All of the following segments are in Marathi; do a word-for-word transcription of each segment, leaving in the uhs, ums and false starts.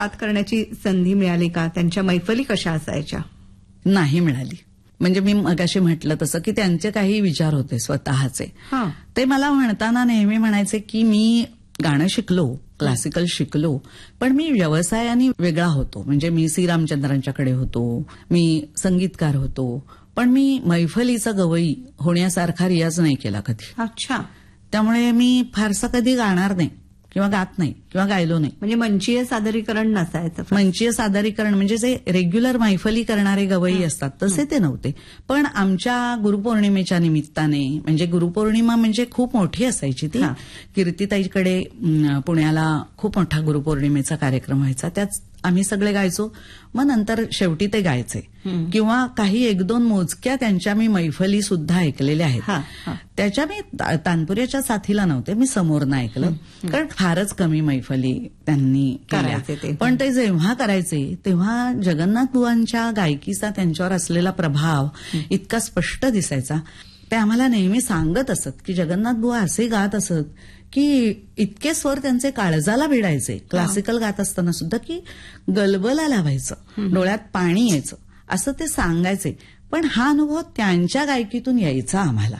आत करण्याची संधी मिळाली का? त्यांच्या मैफली कशा असायच्या? नाही मिळाली. म्हणजे मी मगाशी म्हटलं तसं की त्यांचे काही विचार होते स्वतःचे. ते मला म्हणताना नेहमी म्हणायचे की मी गाणं शिकलो, क्लासिकल शिकलो, पण मी व्यवसायाने वेगळा होतो. म्हणजे मी सी रामचंद्रांच्याकडे होतो, मी संगीतकार होतो, पण मी मैफलीचा गवई होण्यासारखा रियाज नाही केला कधी. अच्छा. त्यामुळे मी फारसं कधी गाणार नाही किंवा गात नाही किंवा गायलो नाही. म्हणजे मंचीय सादरीकरण नसायचं. मंचीय सादरीकरण म्हणजे जे रेग्युलर मैफली करणारे गवई असतात तसे ते नव्हते. पण आमच्या गुरुपौर्णिमेच्या निमित्ताने, म्हणजे गुरुपौर्णिमा म्हणजे खूप मोठी असायची ती. कीर्तिताईकडे पुण्याला खूप मोठा गुरुपौर्णिमेचा कार्यक्रम व्हायचा. त्यात आम्ही सगळे गायचो. मग नंतर शेवटी ते गायचे किंवा काही एक दोन मोजक्या त्यांच्या मी मैफली सुद्धा ऐकलेल्या आहेत. त्याच्या मी तानपुऱ्याच्या साथीला नव्हते, मी समोरनं ऐकलं, कारण फारच कमी मैफली त्यांनी केल्या. पण ते जेव्हा करायचे तेव्हा जगन्नाथ बुवांच्या गायकीचा त्यांच्यावर असलेला प्रभाव इतका स्पष्ट दिसायचा. ते आम्हाला नेहमी सांगत असत की जगन्नाथ बुवा असे गात असत की इतके स्वर त्यांचे काळजाला भिडायचे क्लासिकल गात असताना सुद्धा, की गलबला लावायचं, डोळ्यात पाणी यायचं, असं ते सांगायचे. पण हा अनुभव त्यांच्या गायकीतून यायचा आम्हाला.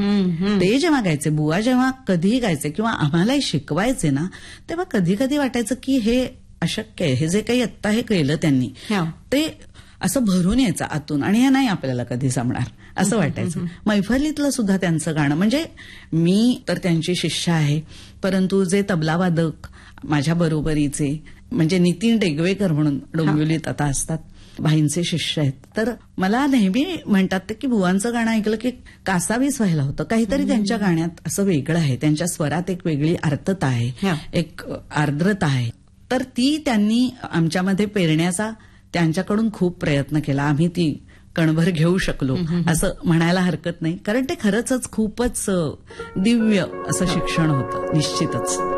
ते जेव्हा गायचे, बुवा जेव्हा कधीही गायचे किंवा आम्हालाही शिकवायचे ना, तेव्हा कधी कधी वाटायचं की हे अशक्य आहे, हे जे काही आत्ता हे केलं त्यांनी ते असं भरून यायचं आतून, आणि हे नाही आपल्याला कधी जमणार असं वाटायचं. मैफलीतलं सुद्धा त्यांचं गाणं, म्हणजे मी तर त्यांची शिष्य आहे, परंतु जे तबलावादक माझ्या बरोबरीचे म्हणजे नितीन डेगवेकर म्हणून डोंबिवलीत आता असतात, भाईंचे शिष्य आहेत, तर मला नेहमी म्हणतात की बुवांचं गाणं ऐकलं की कासावीस व्हायला होतं. काहीतरी त्यांच्या गाण्यात असं वेगळं आहे, त्यांच्या स्वरात एक वेगळी आर्तता आहे, एक आर्द्रता आहे. तर ती त्यांनी आमच्यामध्ये पेरण्याचा त्यांच्याकडून खूप प्रयत्न केला. आम्ही ती कणभर घेऊ शकलो असं म्हणायला हरकत नाही, कारण ते खरंच खूपच दिव्य असं शिक्षण होतं निश्चितच.